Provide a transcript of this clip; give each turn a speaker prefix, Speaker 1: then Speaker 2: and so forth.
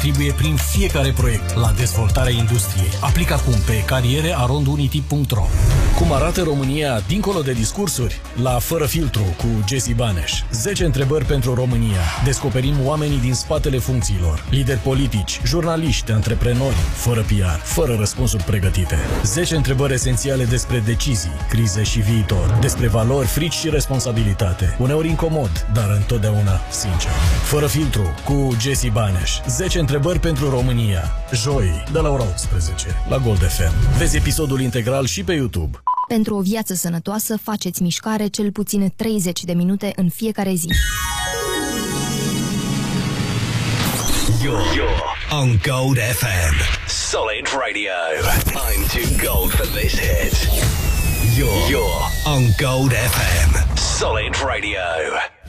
Speaker 1: contribuie prin fiecare proiect la dezvoltarea industriei. Aplică acum pe cariere@rondunity.ro. Cum arată România dincolo de discursuri? La Fără Filtru cu Jesse Baneș. 10 întrebări pentru România. Descoperim oamenii din spatele funcțiilor. Lideri politici, jurnaliști, antreprenori, fără PR, fără răspunsuri pregătite. 10 întrebări esențiale despre decizii, crize și viitor. Despre valori, frici și responsabilitate. Uneori incomod, dar întotdeauna sincer. Fără Filtru cu Jesse Baneș. 10 întrebări pentru România. Joi, de la ora 18, la Gold FM. Vezi episodul integral și pe YouTube.
Speaker 2: Pentru o viață sănătoasă, faceți mișcare cel puțin 30 de minute în fiecare zi.
Speaker 3: You're on Gold FM. Solid Radio. I'm too gold for this hit. You're on Gold FM. Solid Radio.